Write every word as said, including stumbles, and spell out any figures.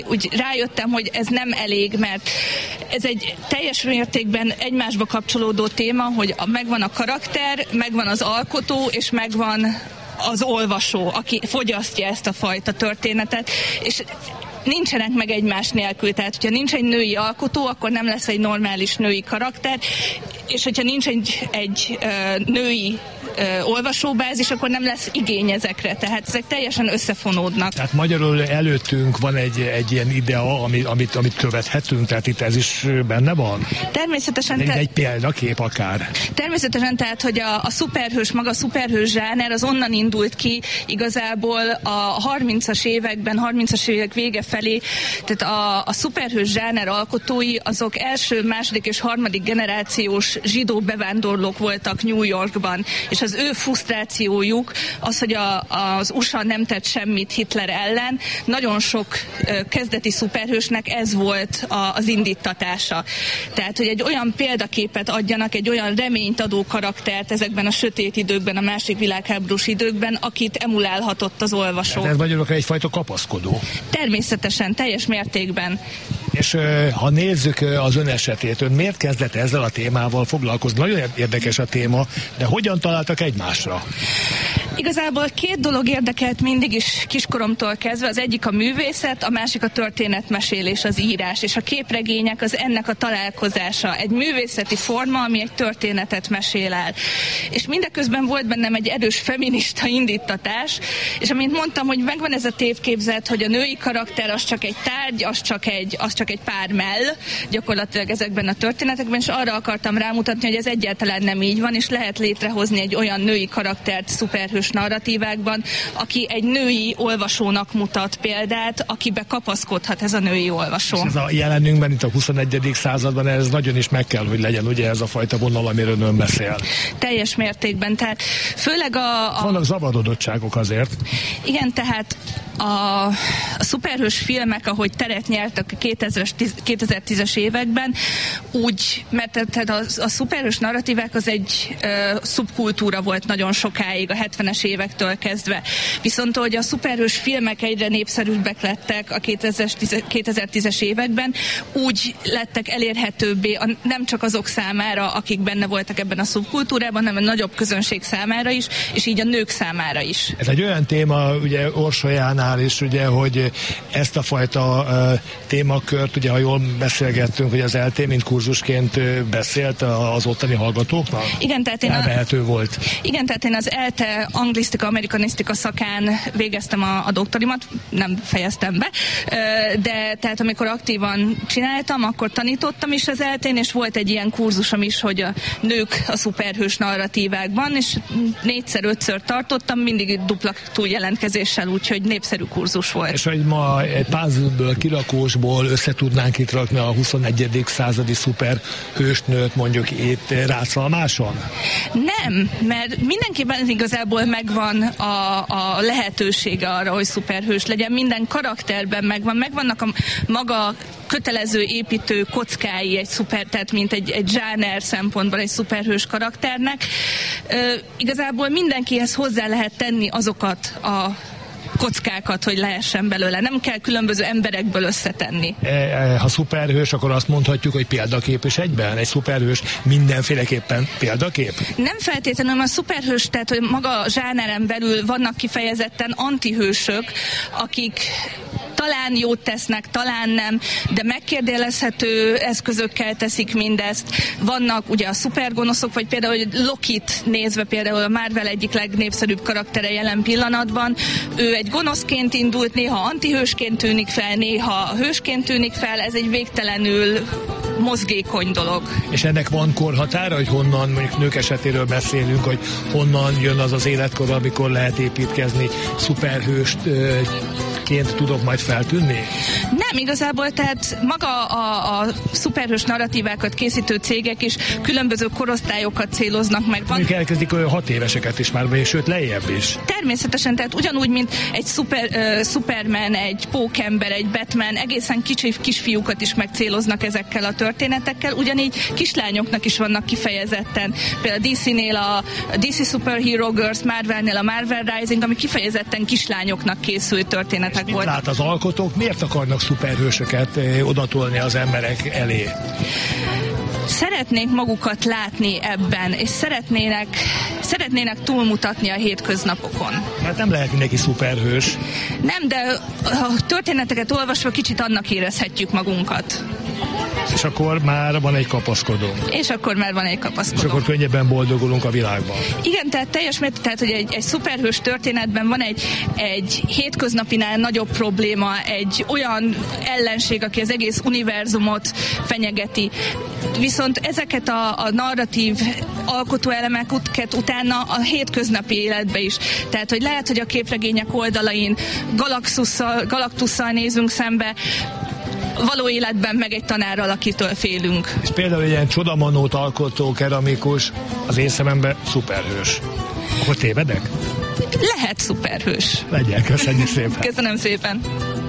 úgy rájöttem, hogy ez nem elég, mert ez egy teljes mértékben egymásba kapcsolódó téma, hogy megvan a karakter, megvan az alkotó, és megvan az olvasó, aki fogyasztja ezt a fajta történetet, és nincsenek meg egymás nélkül, tehát hogyha nincs egy női alkotó, akkor nem lesz egy normális női karakter, és hogyha nincs egy, egy ö, női ö, olvasóbázis, akkor nem lesz igény ezekre, tehát ezek teljesen összefonódnak. Tehát magyarul előttünk van egy, egy ilyen idea, amit, amit, amit követhetünk, tehát itt ez is benne van? Természetesen. Te... Te... Egy példakép akár. Természetesen, tehát, hogy a, a szuperhős, maga a szuperhős zsáner az onnan indult ki igazából a harmincas években, harmincas évek vége felé, tehát a, a szuperhős zsáner alkotói azok első, második és harmadik generációs zsidó bevándorlók voltak New Yorkban, és az ő frusztrációjuk az, hogy a, az u es á nem tett semmit Hitler ellen, nagyon sok ö, kezdeti szuperhősnek ez volt a, az indítatása. Tehát, hogy egy olyan példaképet adjanak, egy olyan reményt adó karaktert ezekben a sötét időkben, a második világháborús időkben, akit emulálhatott az olvasó. Ez magyarul egyfajta kapaszkodó. Természetesen, teljes mértékben. És ha nézzük az ön esetét, ön miért kezdett ezzel a témával foglalkozni? Nagyon érdekes a téma, de hogyan találtak egymásra? Igazából két dolog érdekelt mindig is kiskoromtól kezdve, az egyik a művészet, a másik a történetmesélés, az írás, és a képregények az ennek a találkozása. Egy művészeti forma, ami egy történetet mesél el. És mindeközben volt bennem egy erős feminista indítatás, és amint mondtam, hogy megvan ez a tévképzet, hogy a női karakter az csak egy tárgy, az csak egy, az csak egy pár mell, gyakorlatilag ezekben a történetekben, és arra akartam rámutatni, hogy ez egyáltalán nem így van, és lehet létrehozni egy olyan női karaktert szuperhős narratívákban, aki egy női olvasónak mutat példát, akibe kapaszkodhat ez a női olvasó. És ez a jelenünkben, itt a huszonegyedik században ez nagyon is meg kell, hogy legyen ugye ez a fajta vonal, amiről ön beszél. Teljes mértékben, tehát főleg a... a... Vannak zavarodottságok azért. Igen, tehát a, a szuperhős filmek, ahogy teret nyertek a kétezer-tízes években, úgy, mert tehát a, a szuperhős narratívák az egy ö, szubkultúra volt nagyon sokáig, a hetvenes évektől kezdve. Viszont, hogy a szuperhős filmek egyre népszerűbbek lettek a kétezer-tízes években, úgy lettek elérhetőbbé a, nem csak azok számára, akik benne voltak ebben a szubkultúrában, hanem a nagyobb közönség számára is, és így a nők számára is. Ez egy olyan téma, ugye Orsolyánál is, ugye, hogy ezt a fajta uh, témakört, ugye, ha jól beszélgettünk, hogy az el té mint kurzusként uh, beszélt az ottani hallgatóknak? Igen, tehát én Elvehető a, volt. Igen, tehát én az el té anglisztika, amerikanisztika szakán végeztem a, a doktorimat, nem fejeztem be, de tehát amikor aktívan csináltam, akkor tanítottam is az el tén, és volt egy ilyen kurzusom is, hogy a nők a szuperhős narratívákban, és négyszer-ötször tartottam, mindig dupla túljelentkezéssel, úgyhogy népszerű kurzus volt. És hogy ma egy puzzleből, kirakósból össze tudnánk itt rakni a huszonegyedik századi szuperhősnőt mondjuk itt Rácalmáson? Nem, mert mindenkiben igazából megvan a, a lehetősége arra, hogy szuperhős legyen, minden karakterben megvan, megvannak a maga kötelező építő kockái egy szuper, tehát mint egy, egy zsáner szempontból egy szuperhős karakternek. Ö, igazából mindenkihez hozzá lehet tenni azokat a kockákat, hogy lehessen belőle. Nem kell különböző emberekből összetenni. Ha szuperhős, akkor azt mondhatjuk, hogy példakép is egyben? Egy szuperhős mindenféleképpen példakép? Nem feltétlenül, a szuperhős, tehát hogy maga a zsáneren belül vannak kifejezetten antihősök, akik talán jót tesznek, talán nem, de megkérdőjelezhető eszközökkel teszik mindezt. Vannak ugye a szupergonoszok, vagy például hogy Lokit nézve, például a Marvel egyik legnépszerűbb karaktere jelen pillanatban, ő egy gonoszként indult, néha antihősként tűnik fel, néha hősként tűnik fel, ez egy végtelenül mozgékony dolog. És ennek van korhatára, hogy honnan, mondjuk nők esetéről beszélünk, hogy honnan jön az az életkor, amikor lehet építkezni szuperhősként tudok majd feltűnni? Nem, igazából, tehát maga a, a szuperhős narratívákat készítő cégek is különböző korosztályokat céloznak meg. Van... Mondjuk elkezdik olyan hat éveseket is már, vagy sőt lejjebb is. Természetesen, tehát ugyanúgy, mint egy szuper, uh, Superman, egy Pókember, egy Batman, egészen kicsi kisfiúkat is megcéloznak ezekkel a történetekkel, ugyanígy kislányoknak is vannak kifejezetten. Például a dé cé-nél a dé cé Superhero Girls, Marvelnél a Marvel Rising, ami kifejezetten kislányoknak készült történetek történetek mit voltak. Lát az alkotók, miért akarnak szuperhősöket odatolni az emberek elé? Szeretnék magukat látni ebben, és szeretnének, szeretnének túlmutatni a hétköznapokon. Hát nem lehet mindenki szuperhős. Nem, de a történeteket olvasva kicsit annak érezhetjük magunkat. És akkor már van egy kapaszkodónk. És akkor már van egy kapaszkodónk. És akkor könnyebben boldogulunk a világban. Igen, tehát teljes mértékben, tehát hogy egy, egy szuperhős történetben van egy, egy hétköznapinál nagyobb probléma, egy olyan ellenség, aki az egész univerzumot fenyegeti. Viszont ezeket a, a narratív alkotóelemeket utána a hétköznapi életbe is. Tehát, hogy lehet, hogy a képregények oldalain Galaktusszal, Galaktusszal nézünk szembe, való életben meg egy tanárral, akitől félünk. És például ilyen csodamanót alkotó keramikus az én szememben szuperhős. Akkor tévedek? Lehet szuperhős. Legyen, köszönjük szépen. Köszönöm szépen.